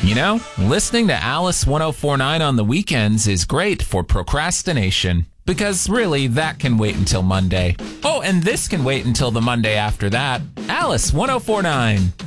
You know, listening to Alice 1049 on the weekends is great for procrastination. Because really, that can wait until Monday. Oh, and this can wait until the Monday after that. Alice 1049.